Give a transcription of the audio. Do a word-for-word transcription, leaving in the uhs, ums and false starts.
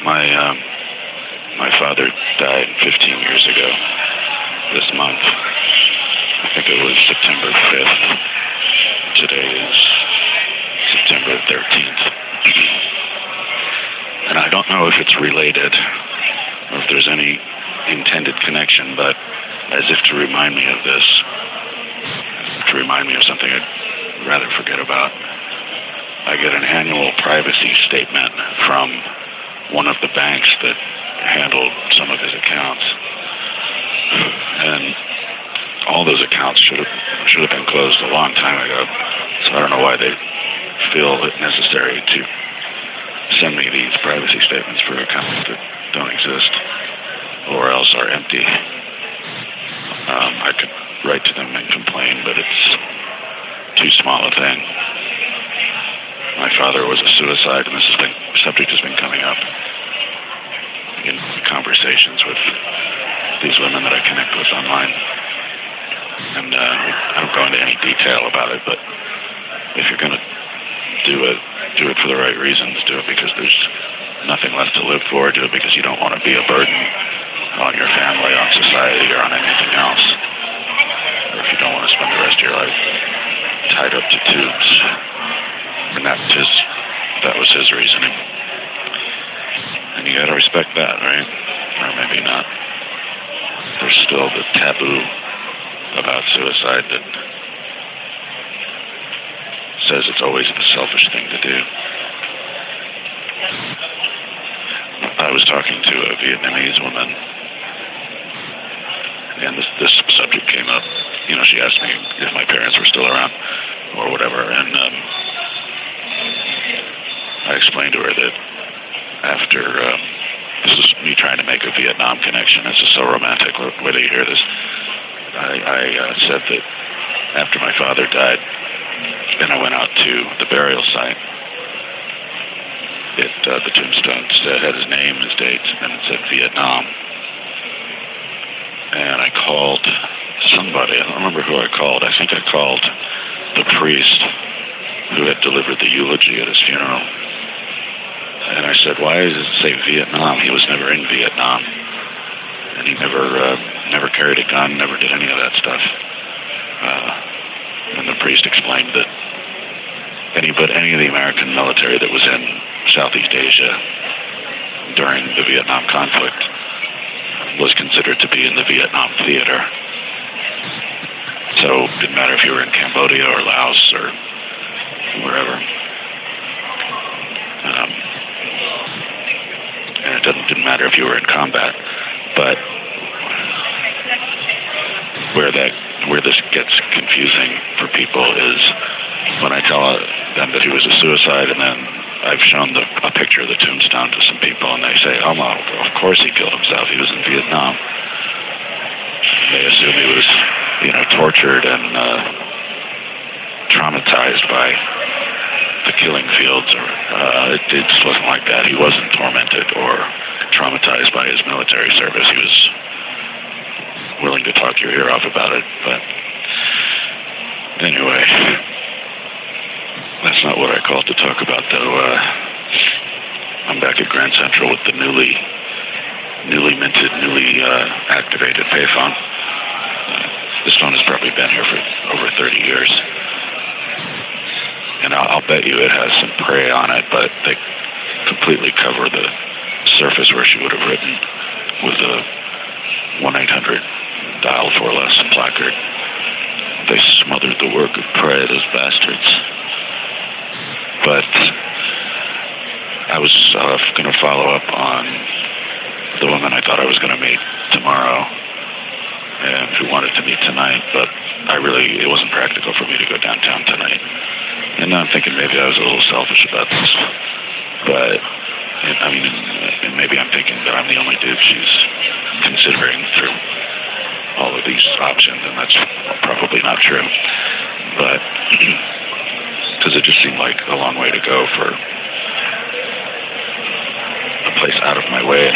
My um, my father died fifteen years ago this month. I think it was September fifth. Today is September thirteenth. And I don't know if it's related or if there's any intended connection, but as if to remind me of this, to remind me of something I'd rather forget about, I get an annual privacy statement from one of the banks that handled some of his accounts. And all those accounts should have should have been closed a long time ago. So I don't know why they feel it necessary to send me these privacy statements for accounts that don't exist or else are empty. Um, I could write to them and complain, but it's too small a thing. My father was a suicide, and this has been, subject has been coming up in conversations with these women that I connect with online. And uh, I don't go into any detail about it, but if you're going to do it, do it for the right reasons. Do it because there's nothing left to live for. Do it because you don't want to be a burden on your family, on society, or on anything else. Or if you don't want to spend the rest of your life tied up to tubes. And that just, that was his reasoning. And you got to respect that, right? Or maybe not. There's still the taboo about suicide that says it's always the selfish thing to do. I was talking to a Vietnamese woman, and this this subject came up. You know, she asked me if my parents were still around or whatever, and um, I explained to her that after um, this is me trying to make a Vietnam connection. This is so romantic. Wait till you hear this. I, I uh, said that after my father died, and I went out to the burial site. It uh, the tombstone said, had his name, his dates, and it said Vietnam. And I called somebody. I don't remember who I called. I think I called the priest who had delivered the eulogy at his funeral. And I said, "Why does it say Vietnam? He was never in Vietnam, and he never uh, never carried a gun, never did any of that stuff." Uh, and the priest explained that any but any of the American military that was in Southeast Asia during the Vietnam conflict was considered to be in the Vietnam theater. So it didn't matter if you were in Cambodia or Laos or wherever. Um, and it didn't, didn't matter if you were in combat. But where that where this gets confusing for people is when I tell them that he was a suicide, and then I've shown the, a picture of the tombstone to some people, and they say, "Oh, well, of course he killed himself. He was in Vietnam." They assume he was, you know, tortured and uh, traumatized by the killing fields. Or uh, it, it just wasn't like that. He wasn't tormented or traumatized by his military service. He was willing to talk your ear off about it, but anyway, that's not what I called to talk about, though. Uh, I'm back at Grand Central with the newly, newly minted, newly uh, activated payphone. Uh, this phone has probably been here for over thirty years, and I'll, I'll bet you it has some prey on it, but they completely cover the surface where she would have written with a one eight hundred dial for less placard. They smothered the work of prey, those bastards. But I was uh, going to follow up on the woman I thought I was going to meet tomorrow and who wanted to meet tonight, but I really, it wasn't practical for me to go downtown tonight. And now I'm thinking maybe I was a little selfish about this. But, I mean, and maybe I'm thinking that I'm the only dude she's considering through all of these options, and that's probably not true. But because it just seemed like a long way to go for a place out of my way.